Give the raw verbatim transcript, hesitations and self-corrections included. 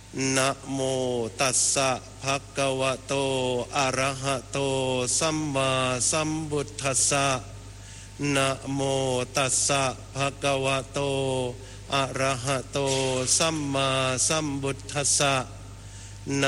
นะโมตัสสะภะคะวะโตอะระหะโตสัมมาสัมพุทธัสสะนะโมตัสสะภะคะวะโตอะระหะโตสัมมาสัมพุทธัสสะ